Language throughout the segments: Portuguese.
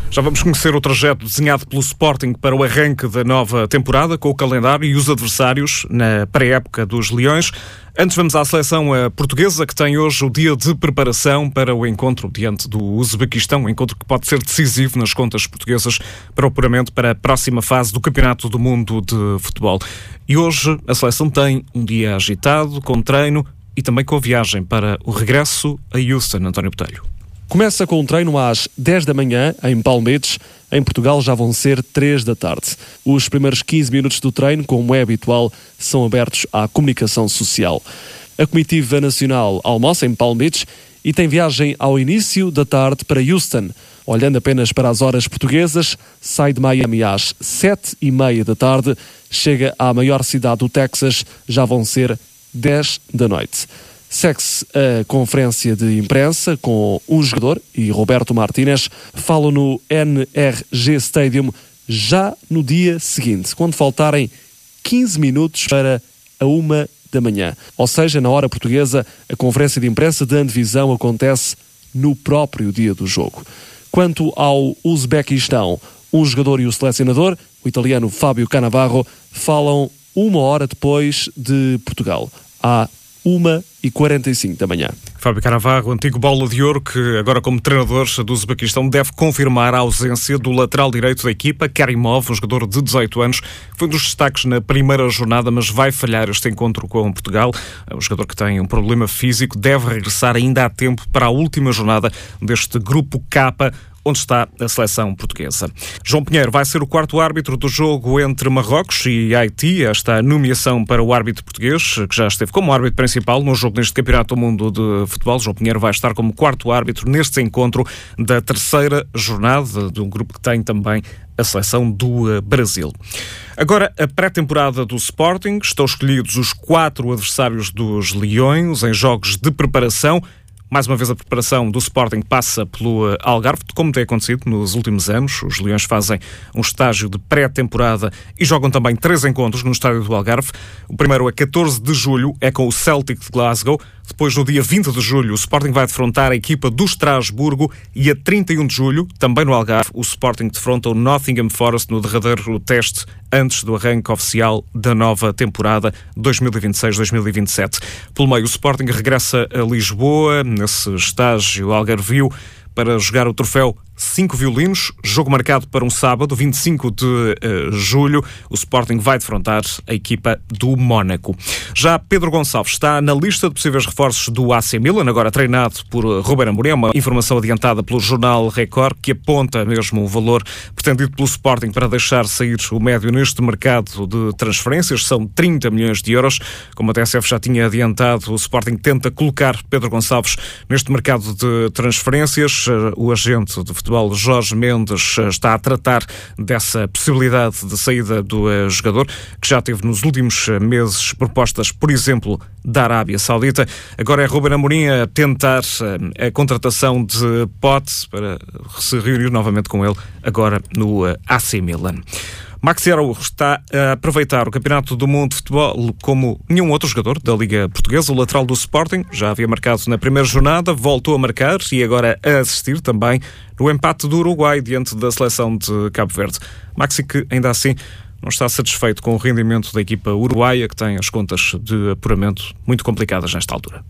Já vamos conhecer o trajeto desenhado pelo Sporting para o arranque da nova temporada, com o calendário e os adversários na pré-época dos Leões. Antes vamos à seleção portuguesa, que tem hoje o dia de preparação para o encontro diante do Uzbequistão, um encontro que pode ser decisivo nas contas portuguesas para o apuramento para a próxima fase do Campeonato do Mundo de Futebol. E hoje a seleção tem um dia agitado, com treino e também com a viagem para o regresso a Houston, António Botelho. Começa com um treino às 10 da manhã, em Palm Beach. Em Portugal já vão ser 3 da tarde. Os primeiros 15 minutos do treino, como é habitual, são abertos à comunicação social. A comitiva nacional almoça em Palm Beach e tem viagem ao início da tarde para Houston. Olhando apenas para as horas portuguesas, sai de Miami às 7h30 da tarde, chega à maior cidade do Texas, já vão ser 10 da noite. Segue-se a conferência de imprensa com um jogador e Roberto Martínez falam no NRG Stadium já no dia seguinte, quando faltarem 15 minutos para a 1 da manhã. Ou seja, na hora portuguesa, a conferência de imprensa da divisão acontece no próprio dia do jogo. Quanto ao Uzbequistão, um jogador e o selecionador, o italiano Fábio Cannavaro, falam 1 hora depois de Portugal, à 1h45 da manhã. Fábio Cannavaro, antigo bola de ouro, que agora como treinador do Uzbequistão deve confirmar a ausência do lateral direito da equipa, Karimov, um jogador de 18 anos, foi um dos destaques na primeira jornada, mas vai falhar este encontro com Portugal. O jogador que tem um problema físico deve regressar ainda há tempo para a última jornada deste grupo K, onde está a seleção portuguesa. João Pinheiro vai ser o quarto árbitro do jogo entre Marrocos e Haiti. Esta nomeação para o árbitro português, que já esteve como árbitro principal no jogo neste Campeonato do Mundo de Futebol. João Pinheiro vai estar como quarto árbitro neste encontro da terceira jornada de um grupo que tem também a seleção do Brasil. Agora, a pré-temporada do Sporting. Estão escolhidos os 4 adversários dos Leões em jogos de preparação. Mais uma vez a preparação do Sporting passa pelo Algarve, como tem acontecido nos últimos anos. Os Leões fazem um estágio de pré-temporada e jogam também 3 encontros no estádio do Algarve. O primeiro a 14 de julho é com o Celtic de Glasgow. Depois, no dia 20 de julho, o Sporting vai defrontar a equipa do Estrasburgo e a 31 de julho, também no Algarve, o Sporting defronta o Nottingham Forest no derradeiro teste antes do arranque oficial da nova temporada 2026-2027. Pelo meio, o Sporting regressa a Lisboa, nesse estágio algarvio, para jogar o troféu 5 Violinos, jogo marcado para um sábado, 25 de julho. O Sporting vai defrontar a equipa do Mónaco. Já Pedro Gonçalves está na lista de possíveis reforços do AC Milan, agora treinado por Ruben Amorim. Uma informação adiantada pelo jornal Record, que aponta mesmo o valor pretendido pelo Sporting para deixar sair o médio neste mercado de transferências. São 30 milhões de euros. Como a TSF já tinha adiantado, o Sporting tenta colocar Pedro Gonçalves neste mercado de transferências. O agente de futebol Jorge Mendes está a tratar dessa possibilidade de saída do jogador, que já teve nos últimos meses propostas, por exemplo, da Arábia Saudita. Agora é Ruben Amorim a tentar a contratação de Pote para se reunir novamente com ele, agora no AC Milan. Maxi Araújo está a aproveitar o Campeonato do Mundo de Futebol como nenhum outro jogador da Liga Portuguesa. O lateral do Sporting já havia marcado na primeira jornada, voltou a marcar e agora a assistir também no empate do Uruguai diante da seleção de Cabo Verde. Maxi, que ainda assim não está satisfeito com o rendimento da equipa uruguaia, que tem as contas de apuramento muito complicadas nesta altura.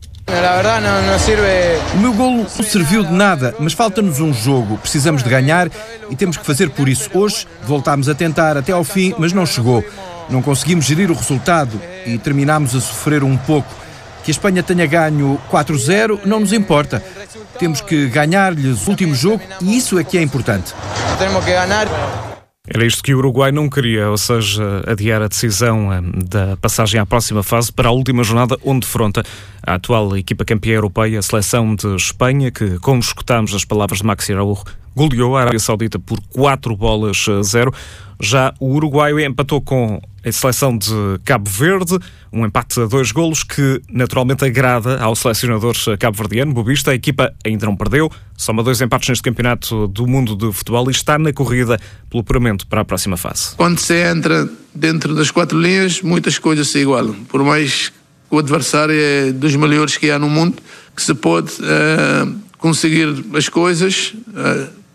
O meu golo não serviu de nada, mas falta-nos um jogo. Precisamos de ganhar e temos que fazer por isso. Hoje voltámos a tentar até ao fim, mas não chegou. Não conseguimos gerir o resultado e terminámos a sofrer um pouco. Que a Espanha tenha ganho 4-0 não nos importa. Temos que ganhar-lhes o último jogo e isso é que é importante. Temos que ganhar. Era isto que o Uruguai não queria, ou seja, adiar a decisão da passagem à próxima fase para a última jornada, onde defronta a atual equipa campeã europeia, a seleção de Espanha, que, como escutámos as palavras de Maxi Araújo, goleou a Arábia Saudita por 4-0. Já o Uruguai empatou com a seleção de Cabo Verde, um empate a 2 golos que naturalmente agrada ao selecionador cabo-verdiano, bobista. A equipa ainda não perdeu, soma 2 empates neste Campeonato do Mundo de Futebol e está na corrida pelo apuramento para a próxima fase. Quando se entra dentro das 4 linhas, muitas coisas se igualam. Por mais que o adversário é dos melhores que há no mundo, que se pode conseguir as coisas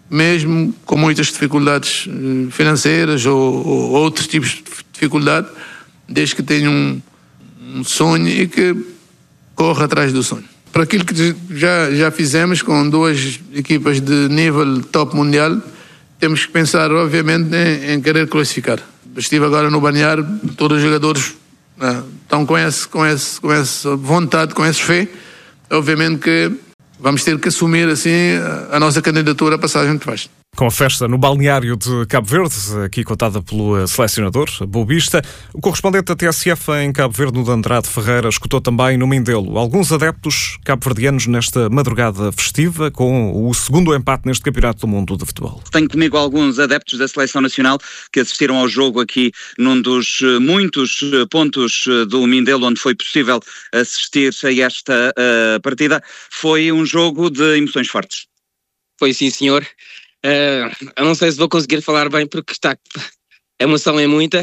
mesmo com muitas dificuldades financeiras ou outros tipos de dificuldade, desde que tenha um sonho e que corra atrás do sonho. Para aquilo que já fizemos com 2 equipas de nível top mundial, temos que pensar, obviamente, em querer classificar. Estive agora no balneário, todos os jogadores estão com essa vontade, com essa fé. Obviamente que vamos ter que assumir assim a nossa candidatura à passagem de faixa. Com a festa no balneário de Cabo Verde, aqui contada pelo selecionador bobista, o correspondente da TSF em Cabo Verde, no Andrade Ferreira, escutou também no Mindelo alguns adeptos cabo-verdianos nesta madrugada festiva, com o segundo empate neste Campeonato do Mundo de Futebol. Tenho comigo alguns adeptos da Seleção Nacional que assistiram ao jogo aqui num dos muitos pontos do Mindelo onde foi possível assistir a esta partida. Foi um jogo de emoções fortes. Foi sim, senhor. Eu não sei se vou conseguir falar bem porque a emoção é muita.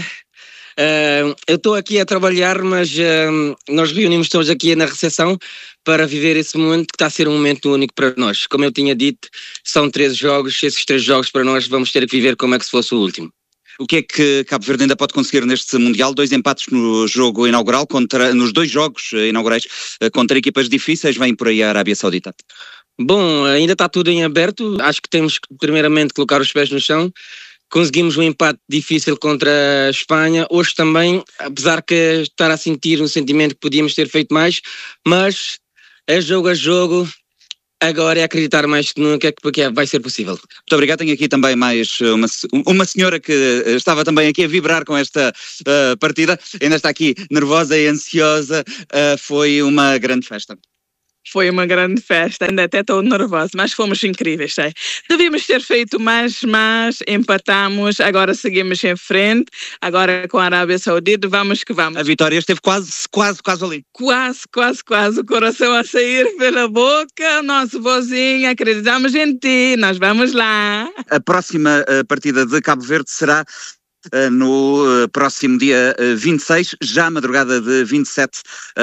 Eu estou aqui a trabalhar, mas nós reunimos todos aqui na recepção para viver esse momento que está a ser um momento único para nós. Como eu tinha dito, são 13 jogos, esses 13 jogos para nós vamos ter que viver como é que se fosse o último. O que é que Cabo Verde ainda pode conseguir neste Mundial? 2 empates no jogo inaugural, nos 2 jogos inaugurais contra equipas difíceis, vem por aí a Arábia Saudita. Bom, ainda está tudo em aberto, acho que temos que primeiramente colocar os pés no chão. Conseguimos um empate difícil contra a Espanha, hoje também, apesar que estar a sentir um sentimento que podíamos ter feito mais, mas é jogo a jogo, agora é acreditar mais que nunca que vai ser possível. Muito obrigado, tenho aqui também mais uma senhora que estava também aqui a vibrar com esta partida, ainda está aqui nervosa e ansiosa, foi uma grande festa. Foi uma grande festa, ainda até estou nervosa, mas fomos incríveis, sei. Devíamos ter feito mais, mas empatamos, agora seguimos em frente, agora com a Arábia Saudita, vamos que vamos. A vitória esteve quase ali. Quase, o coração a sair pela boca, nosso vozinho, acreditamos em ti, nós vamos lá. A próxima partida de Cabo Verde será no próximo dia 26, já madrugada de 27,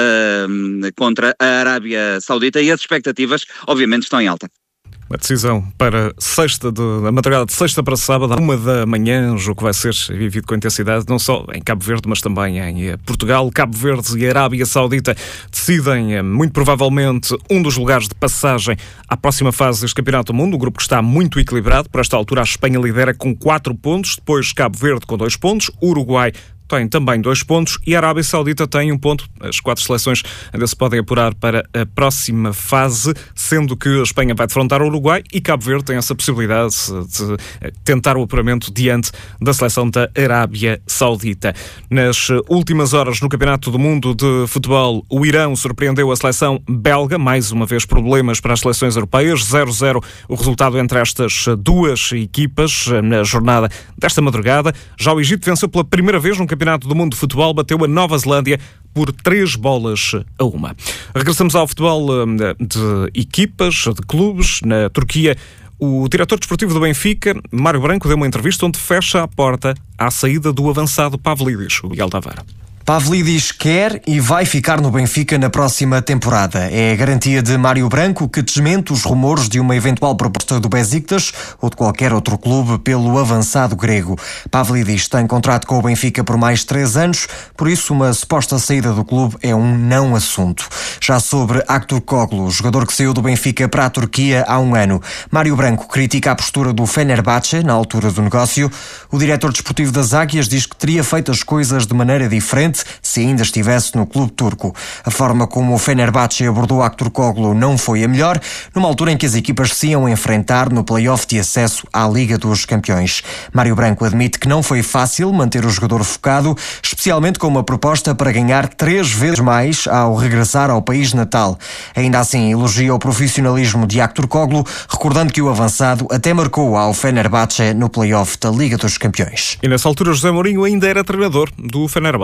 contra a Arábia Saudita, e as expectativas obviamente estão em alta. Uma decisão para a madrugada de sexta para sábado, à 1h, um jogo que vai ser vivido com intensidade, não só em Cabo Verde, mas também em Portugal. Cabo Verde e Arábia Saudita decidem, muito provavelmente, um dos lugares de passagem à próxima fase deste Campeonato do Mundo. O grupo que está muito equilibrado. Por esta altura, a Espanha lidera com 4 pontos, depois Cabo Verde com 2 pontos, Uruguai tem também 2 pontos e a Arábia Saudita tem 1 ponto. As 4 seleções ainda se podem apurar para a próxima fase, sendo que a Espanha vai defrontar o Uruguai e Cabo Verde tem essa possibilidade de tentar o apuramento diante da seleção da Arábia Saudita. Nas últimas horas no Campeonato do Mundo de Futebol, o Irão surpreendeu a seleção belga, mais uma vez problemas para as seleções europeias, 0-0 o resultado entre estas 2 equipas na jornada desta madrugada. Já o Egito venceu pela primeira vez no Campeonato do Mundo de Futebol, bateu a Nova Zelândia por 3-1. Regressamos ao futebol de equipas, de clubes. Na Turquia, o diretor desportivo do Benfica, Mário Branco, deu uma entrevista onde fecha a porta à saída do avançado Pavlidis, o Miguel Tavares. Pavlidis quer e vai ficar no Benfica na próxima temporada. É a garantia de Mário Branco, que desmente os rumores de uma eventual proposta do Besiktas ou de qualquer outro clube pelo avançado grego. Pavlidis tem contrato com o Benfica por mais 3 anos, por isso uma suposta saída do clube é um não assunto. Já sobre Aktürkoğlu, jogador que saiu do Benfica para a Turquia há 1 ano, Mário Branco critica a postura do Fenerbahçe na altura do negócio. O diretor desportivo das Águias diz que teria feito as coisas de maneira diferente se ainda estivesse no clube turco. A forma como o Fenerbahçe abordou Aktürkoğlu não foi a melhor, numa altura em que as equipas se iam enfrentar no play-off de acesso à Liga dos Campeões. Mário Branco admite que não foi fácil manter o jogador focado, especialmente com uma proposta para ganhar 3 vezes mais ao regressar ao país natal. Ainda assim, elogia o profissionalismo de Aktürkoğlu, recordando que o avançado até marcou ao Fenerbahçe no play-off da Liga dos Campeões. E nessa altura, José Mourinho ainda era treinador do Fenerbahçe.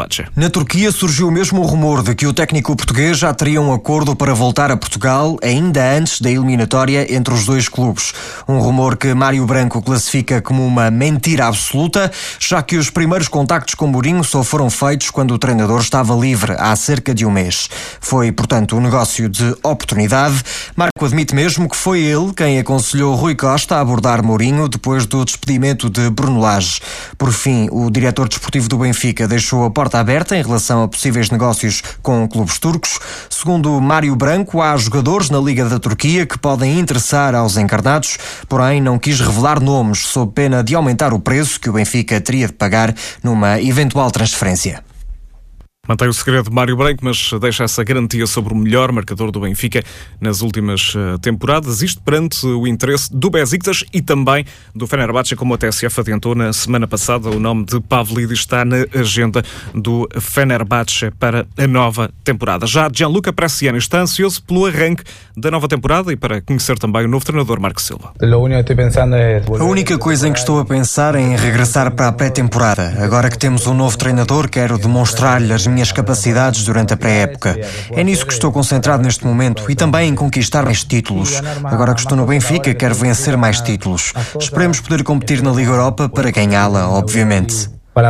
Na Turquia surgiu mesmo o rumor de que o técnico português já teria um acordo para voltar a Portugal ainda antes da eliminatória entre os dois clubes. Um rumor que Mário Branco classifica como uma mentira absoluta, já que os primeiros contactos com Mourinho só foram feitos quando o treinador estava livre há cerca de um mês. Foi, portanto, um negócio de oportunidade. Marco admite mesmo que foi ele quem aconselhou Rui Costa a abordar Mourinho depois do despedimento de Bruno Lage. Por fim, o diretor desportivo do Benfica deixou a porta aberta em relação a possíveis negócios com clubes turcos. Segundo Mário Branco, há jogadores na Liga da Turquia que podem interessar aos encarnados, porém não quis revelar nomes sob pena de aumentar o preço que o Benfica teria de pagar numa eventual transferência. Mantém o segredo de Mário Branco, mas deixa essa garantia sobre o melhor marcador do Benfica nas últimas temporadas. Isto perante o interesse do Besiktas e também do Fenerbahçe, como a TSF adiantou na semana passada. O nome de Pavlidis está na agenda do Fenerbahçe para a nova temporada. Já Gianluca Bresciani está ansioso pelo arranque da nova temporada e para conhecer também o novo treinador Marco Silva. A única coisa em que estou a pensar é em regressar para a pré-temporada. Agora que temos um novo treinador, quero demonstrar-lhe as minhas capacidades durante a pré-época. É nisso que estou concentrado neste momento e também em conquistar mais títulos. Agora que estou no Benfica, quero vencer mais títulos. Esperemos poder competir na Liga Europa para ganhá-la, obviamente.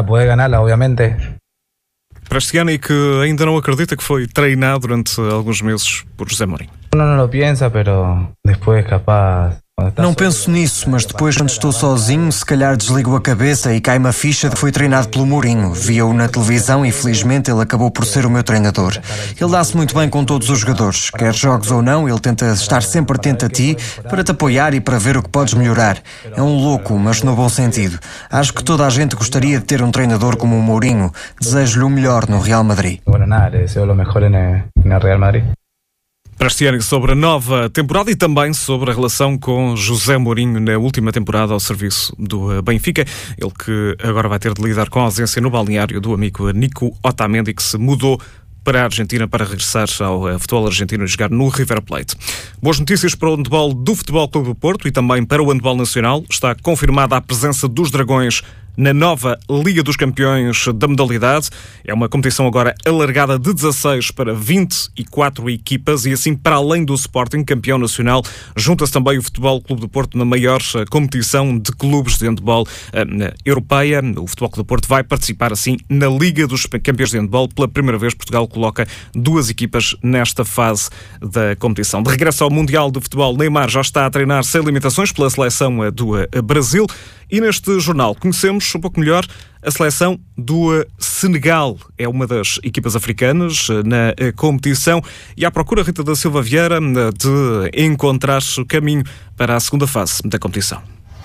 Bresciani, que ainda não acredita que foi treinado durante alguns meses por José Mourinho. Não penso nisso, mas depois, quando estou sozinho, se calhar desligo a cabeça e cai-me a ficha de que foi treinado pelo Mourinho. Via-o na televisão e, felizmente, ele acabou por ser o meu treinador. Ele dá-se muito bem com todos os jogadores. Quer jogues ou não, ele tenta estar sempre atento a ti para te apoiar e para ver o que podes melhorar. É um louco, mas no bom sentido. Acho que toda a gente gostaria de ter um treinador como o Mourinho. Desejo-lhe o melhor no Real Madrid. Bresciani sobre a nova temporada e também sobre a relação com José Mourinho na última temporada ao serviço do Benfica. Ele que agora vai ter de lidar com a ausência no balneário do amigo Nico Otamendi, que se mudou para a Argentina para regressar ao futebol argentino e jogar no River Plate. Boas notícias para o handball do Futebol Clube do Porto e também para o handball nacional. Está confirmada a presença dos Dragões na nova Liga dos Campeões da modalidade. É uma competição agora alargada de 16 para 24 equipas e assim, para além do Sporting, campeão nacional, junta-se também o Futebol Clube do Porto na maior competição de clubes de handball europeia. O Futebol Clube do Porto vai participar assim na Liga dos Campeões de handball. Pela primeira vez, Portugal coloca 2 equipas nesta fase da competição. De regresso ao Mundial de Futebol, Neymar já está a treinar sem limitações pela seleção do Brasil. E neste jornal conhecemos um pouco melhor a seleção do Senegal. É uma das equipas africanas na competição e à procura, Rita da Silva Vieira, de encontrar o caminho para a segunda fase da competição.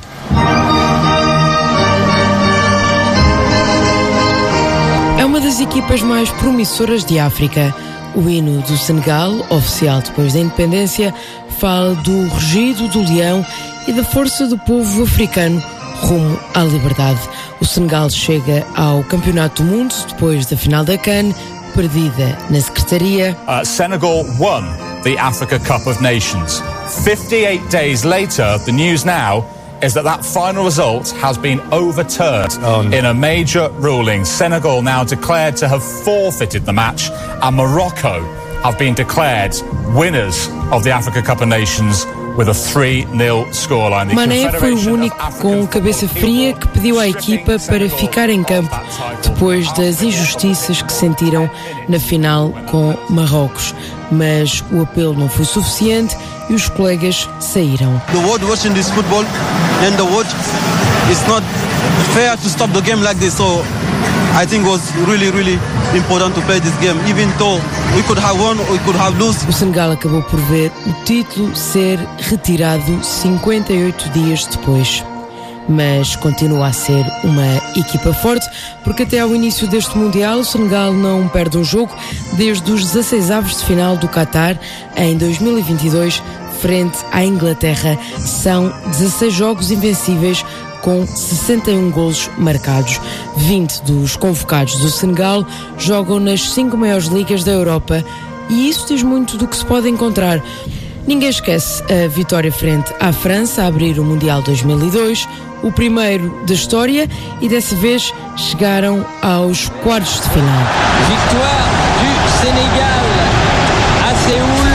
É uma das equipas mais promissoras de África. O hino do Senegal, oficial depois da independência, fala do rugido do leão e da força do povo africano rumo à liberdade. O Senegal chega ao Campeonato do Mundo depois da final da CAN, perdida na secretaria. Senegal won the Africa Cup of Nations. 58 days later, the news now is that final result has been overturned in a major ruling. Senegal now declared to have forfeited the match, and Morocco have been declared winners of the Africa Cup of Nations with a 3-0 scoreline. Mané foi o único com cabeça fria que pediu à equipa para ficar em campo depois das injustiças que sentiram na final com Marrocos. Mas o apelo não foi suficiente e os colegas saíram. The world watching this football and the world it's not fair to stop the game like this. So I think it was really important to play this game, even though we could have won, we could have lost. O Senegal acabou por ver o título ser retirado 58 dias depois. Mas continua a ser uma equipa forte, porque até ao início deste Mundial o Senegal não perde um jogo desde os 16avos de final do Qatar em 2022 frente à Inglaterra. São 16 jogos invencíveis com 61 golos marcados. 20 dos convocados do Senegal jogam nas 5 maiores ligas da Europa e isso diz muito do que se pode encontrar. Ninguém esquece a vitória frente à França a abrir o Mundial 2002, o primeiro da história, e dessa vez chegaram aos quartos de final. Victoire do Senegal a Seul,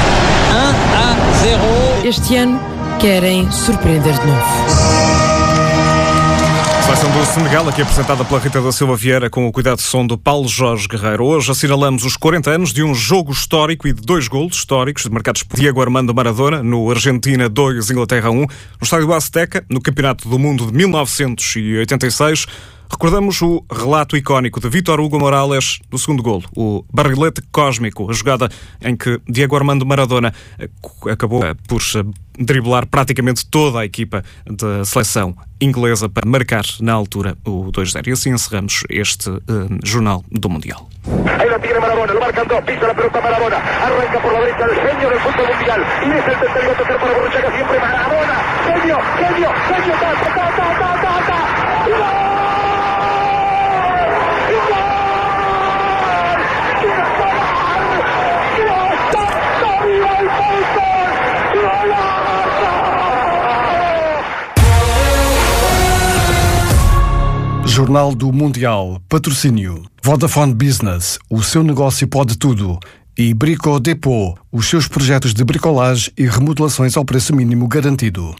1-0. Este ano querem surpreender de novo. A seleção do Senegal, aqui apresentada pela Rita da Silva Vieira, com o cuidado de som do Paulo Jorge Guerreiro. Hoje assinalamos os 40 anos de um jogo histórico e de 2 golos históricos, marcados por Diego Armando Maradona, no Argentina 2, Inglaterra 1, no estádio do Azteca, no Campeonato do Mundo de 1986. Recordamos o relato icónico de Vítor Hugo Morales do segundo golo, o barrilete cósmico, a jogada em que Diego Armando Maradona acabou por driblar praticamente toda a equipa da seleção inglesa para marcar na altura o 2-0. E assim encerramos este Jornal do Mundial. Ahí lo tiene Maradona, lo marcan dos, pisa la pelota Maradona, arranca por la derecha el genio del fútbol mundial, y es el tercero a tocar para Borruchaga, siempre Maradona, genio, Jornal do Mundial, patrocínio Vodafone Business, o seu negócio pode tudo, e Brico Depot, os seus projetos de bricolagem e remodelações ao preço mínimo garantido.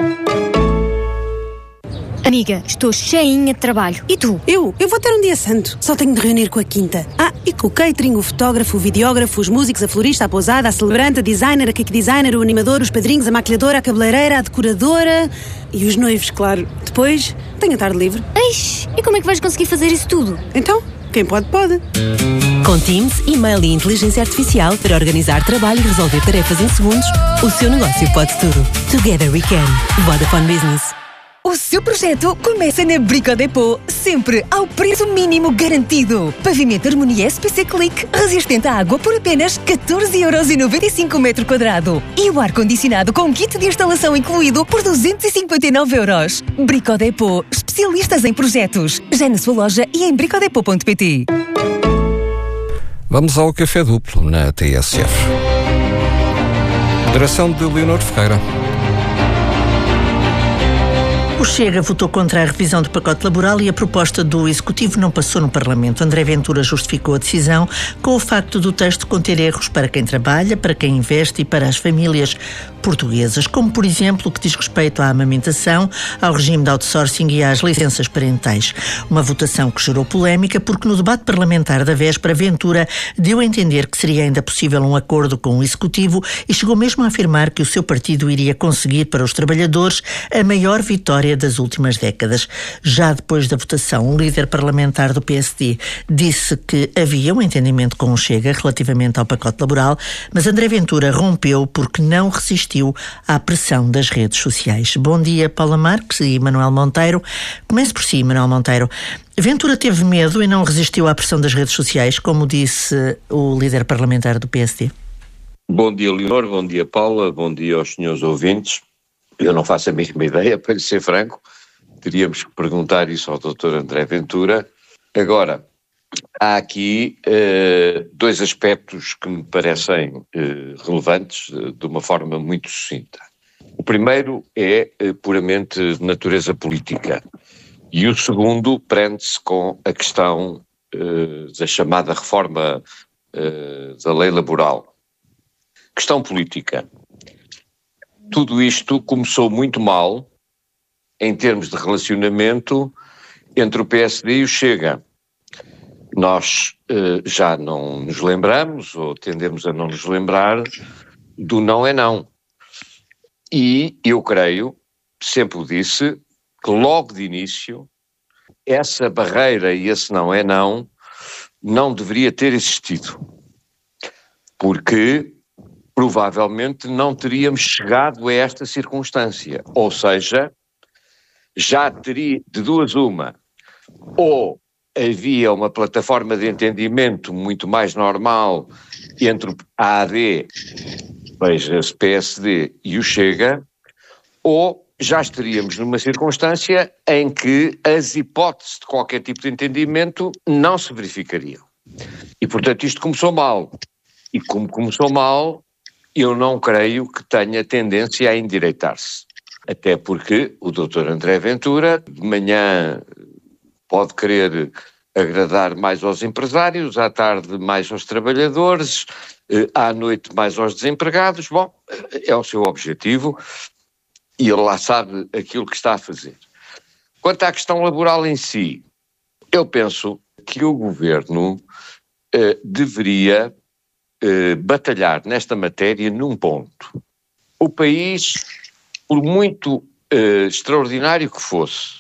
Amiga, estou cheinha de trabalho. E tu? Eu vou ter um dia santo. Só tenho de reunir com a quinta. E com o catering, o fotógrafo, o videógrafo, os músicos, a florista, a pousada, a celebrante, a designer, a cake designer, o animador, os padrinhos, a maquilhadora, a cabeleireira, a decoradora e os noivos, claro. Depois, tenho a tarde livre. Eish, e como é que vais conseguir fazer isso tudo? Então, quem pode, pode. Com Teams, e-mail e inteligência artificial para organizar trabalho e resolver tarefas em segundos, o seu negócio pode tudo. Together we can. Vodafone Business. O seu projeto começa na Brico Depot, sempre ao preço mínimo garantido. Pavimento Harmonia SPC Click, resistente à água por apenas 14,95€ metro quadrado. E o ar-condicionado com kit de instalação incluído por 259€. Brico Depot, especialistas em projetos. Já na sua loja e em bricodepot.pt. Vamos ao Café Duplo na TSF. Direção de Leonor Ferreira. O Chega votou contra a revisão do pacote laboral e a proposta do Executivo não passou no Parlamento. André Ventura justificou a decisão com o facto do texto conter erros para quem trabalha, para quem investe e para as famílias portuguesas, como, por exemplo, o que diz respeito à amamentação, ao regime de outsourcing e às licenças parentais. Uma votação que gerou polémica porque no debate parlamentar da véspera, Ventura deu a entender que seria ainda possível um acordo com o Executivo e chegou mesmo a afirmar que o seu partido iria conseguir para os trabalhadores a maior vitória das últimas décadas. Já depois da votação, o líder parlamentar do PSD disse que havia um entendimento com o Chega relativamente ao pacote laboral, mas André Ventura rompeu porque não resistiu à pressão das redes sociais. Bom dia, Paula Marques e Manuel Monteiro. Comece por si, Manuel Monteiro. Ventura teve medo e não resistiu à pressão das redes sociais, como disse o líder parlamentar do PSD? Bom dia, Leonor. Bom dia, Paula. Bom dia aos senhores ouvintes. Eu não faço a mínima ideia, para lhe ser franco. Teríamos que perguntar isso ao Dr. André Ventura. Agora, há aqui dois aspectos que me parecem relevantes de uma forma muito sucinta. O primeiro é puramente de natureza política e o segundo prende-se com a questão da chamada reforma da lei laboral. Questão política. Tudo isto começou muito mal em termos de relacionamento entre o PSD e o Chega. Nós já não nos lembramos, ou tendemos a não nos lembrar, do não é não. E eu creio, sempre o disse, que logo de início, essa barreira e esse não é não, não deveria ter existido. Porque provavelmente não teríamos chegado a esta circunstância. Ou seja, já teria de duas uma, ou havia uma plataforma de entendimento muito mais normal entre a AD, veja-se PSD e o Chega, ou já estaríamos numa circunstância em que as hipóteses de qualquer tipo de entendimento não se verificariam. E, portanto, isto começou mal. E como começou mal, eu não creio que tenha tendência a endireitar-se. Até porque o Dr. André Ventura, de manhã, pode querer agradar mais aos empresários, à tarde mais aos trabalhadores, à noite mais aos desempregados. Bom, é o seu objetivo e ele lá sabe aquilo que está a fazer. Quanto à questão laboral em si, eu penso que o Governo deveria batalhar nesta matéria num ponto. O país, por muito extraordinário que fosse,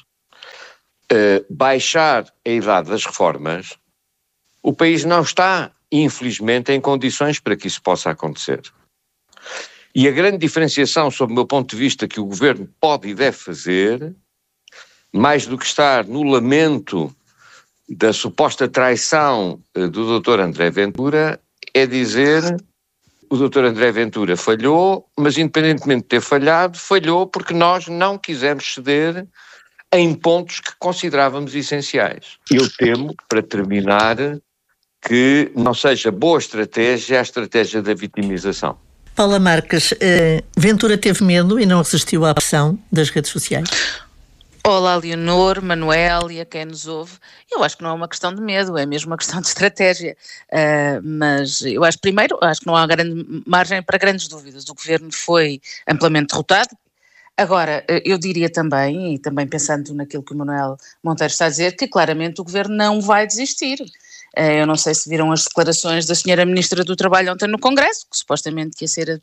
baixar a idade das reformas, o país não está, infelizmente, em condições para que isso possa acontecer. E a grande diferenciação, sob o meu ponto de vista, que o Governo pode e deve fazer, mais do que estar no lamento da suposta traição do Dr. André Ventura, é dizer: o Dr. André Ventura falhou, mas independentemente de ter falhado, falhou porque nós não quisemos ceder em pontos que considerávamos essenciais. Eu temo, para terminar, que não seja boa estratégia a estratégia da vitimização. Paula Marques, Ventura teve medo e não resistiu à pressão das redes sociais? Olá, Leonor, Manuel e a quem nos ouve. Eu acho que não é uma questão de medo, é mesmo uma questão de estratégia. Mas eu acho, primeiro, que não há grande margem para grandes dúvidas. O Governo foi amplamente derrotado. Agora, eu diria também, e também pensando naquilo que o Manuel Monteiro está a dizer, que claramente o Governo não vai desistir. Eu não sei se viram as declarações da senhora Ministra do Trabalho ontem no Congresso, que supostamente ia ser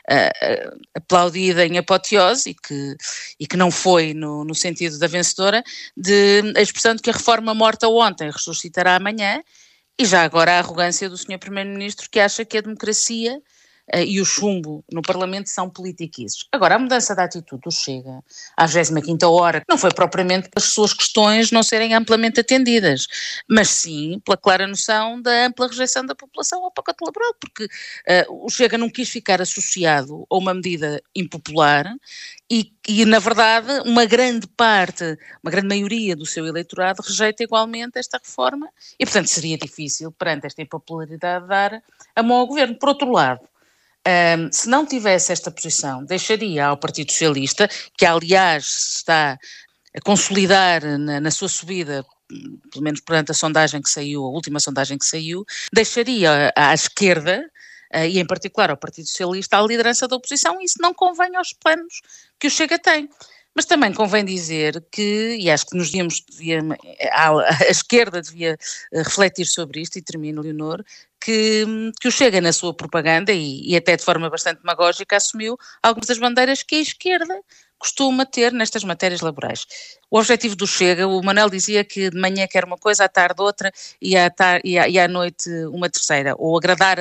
aplaudida em apoteose e que não foi no sentido da vencedora, a expressão de que a reforma morta ontem ressuscitará amanhã, e já agora a arrogância do senhor Primeiro-Ministro, que acha que a democracia e o chumbo no Parlamento são politiquices. Agora, a mudança da atitude do Chega à 25ª hora não foi propriamente pelas suas questões não serem amplamente atendidas, mas sim pela clara noção da ampla rejeição da população ao pacote laboral, porque o Chega não quis ficar associado a uma medida impopular e, na verdade, uma grande maioria do seu eleitorado rejeita igualmente esta reforma e, portanto, seria difícil, perante esta impopularidade, dar a mão ao Governo. Por outro lado, se não tivesse esta posição, deixaria ao Partido Socialista, que aliás está a consolidar na sua subida, pelo menos perante a sondagem que saiu, a última sondagem que saiu, deixaria à esquerda, e em particular ao Partido Socialista, a liderança da oposição, e isso não convém aos planos que o Chega tem. Mas também convém dizer que, e acho que a esquerda devia refletir sobre isto, e termino, Leonor, que o Chega na sua propaganda, e até de forma bastante demagógica, assumiu algumas das bandeiras que a esquerda costuma ter nestas matérias laborais. O objetivo do Chega, o Manuel dizia que de manhã quer uma coisa, à tarde outra e à noite uma terceira, ou agradar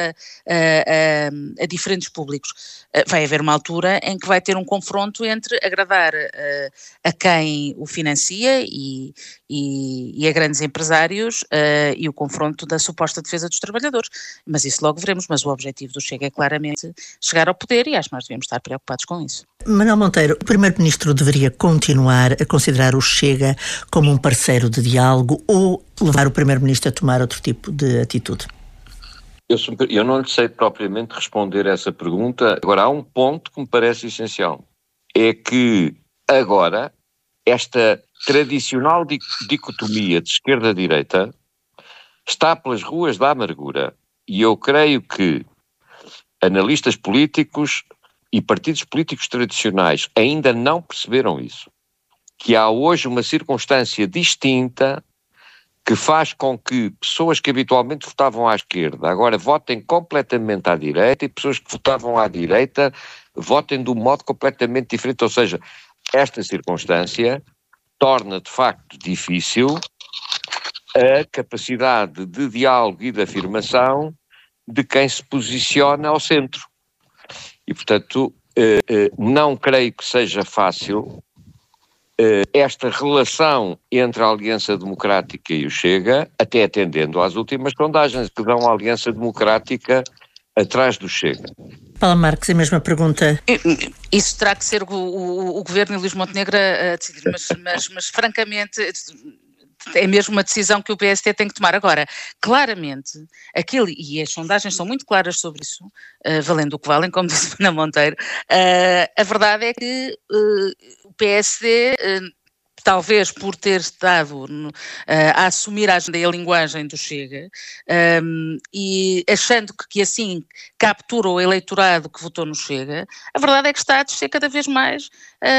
a diferentes públicos. Vai haver uma altura em que vai ter um confronto entre agradar a quem o financia e a grandes empresários e o confronto da suposta defesa dos trabalhadores. Mas isso logo veremos, mas o objetivo do Chega é claramente chegar ao poder e acho que nós devemos estar preocupados com isso. Manuel Monteiro, o Primeiro-Ministro deveria continuar a considerar o Chega como um parceiro de diálogo ou levar o Primeiro-Ministro a tomar outro tipo de atitude? Eu não lhe sei propriamente responder essa pergunta. Agora, há um ponto que me parece essencial. É que agora esta tradicional dicotomia de esquerda-direita está pelas ruas da amargura. E eu creio que analistas políticos e partidos políticos tradicionais ainda não perceberam isso. Que há hoje uma circunstância distinta que faz com que pessoas que habitualmente votavam à esquerda agora votem completamente à direita e pessoas que votavam à direita votem de um modo completamente diferente. Ou seja, esta circunstância torna de facto difícil a capacidade de diálogo e de afirmação de quem se posiciona ao centro. E, portanto, não creio que seja fácil esta relação entre a Aliança Democrática e o Chega, até atendendo às últimas sondagens que dão a Aliança Democrática atrás do Chega. Paula Marques, a mesma pergunta. Isso terá que ser o Governo e Luís Montenegro a decidir, mas francamente, é mesmo uma decisão que o PSD tem que tomar. Agora, claramente, e as sondagens são muito claras sobre isso, valendo o que valem, como disse Ana Monteiro, a verdade é que o PSD... talvez por ter estado a assumir a agenda e a linguagem do Chega, e achando que assim captura o eleitorado que votou no Chega, a verdade é que está a descer cada vez mais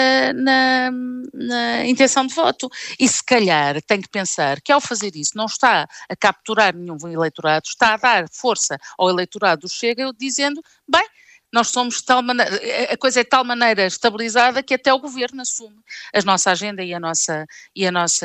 na intenção de voto. E se calhar tem que pensar que ao fazer isso não está a capturar nenhum eleitorado, está a dar força ao eleitorado do Chega, dizendo, bem, nós somos de tal maneira, a coisa é de tal maneira estabilizada que até o governo assume a nossa agenda e a nossa